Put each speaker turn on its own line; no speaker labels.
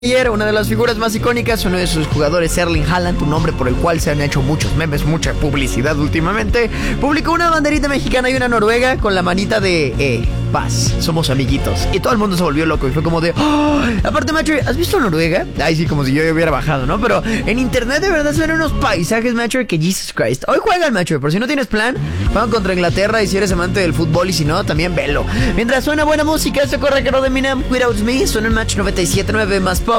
Ayer, una de las figuras más icónicas, uno de sus jugadores, Erling Haaland, un nombre por el cual se han hecho muchos memes, mucha publicidad últimamente, publicó una banderita mexicana y una noruega con la manita de paz, somos amiguitos. Y todo el mundo se volvió loco y fue como de ¡oh! Aparte, macho, ¿has visto Noruega? Ay, sí, como si yo hubiera bajado, ¿no? Pero en internet de verdad se ven unos paisajes, macho, que Jesus Christ. Hoy juegan, macho, por si no tienes plan, van contra Inglaterra y si eres amante del fútbol y si no, también velo. Mientras suena buena música, este corre que no de Eminem, Without Me, suena en Match 97.9 más pop.